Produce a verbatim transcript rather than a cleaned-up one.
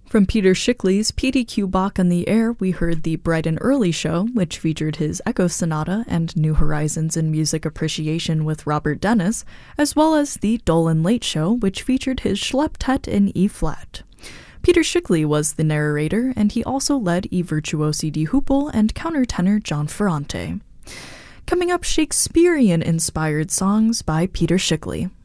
From Peter Schickli's P D Q Bach on the Air, we heard the Bright and Early Show, which featured his Echo Sonata and New Horizons in Music Appreciation with Robert Dennis, as well as the Dolan Late Show, which featured his Schlepptet in E-flat. Peter Schickli was the narrator, and he also led I Virtuosi di Hupel and countertenor John Ferrante. Coming up, Shakespearean-inspired songs by Peter Schickli.